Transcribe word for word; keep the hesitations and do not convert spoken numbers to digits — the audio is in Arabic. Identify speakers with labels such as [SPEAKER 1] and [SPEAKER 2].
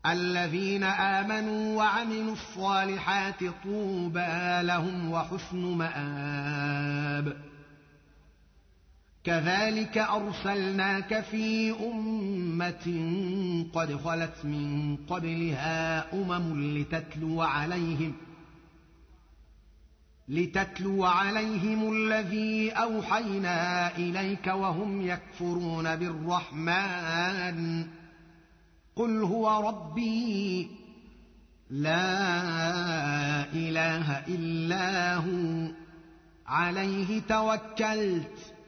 [SPEAKER 1] الذين آمنوا وعملوا الصالحات طوبى لهم وحسن مآب. كذلك أرسلناك في أمة قد خلت من قبلها أمم لتتلو عليهم لتتلو عليهم الذي أوحينا إليك وهم يكفرون بالرحمن قل هو ربي لا إله إلا هو عليه توكلت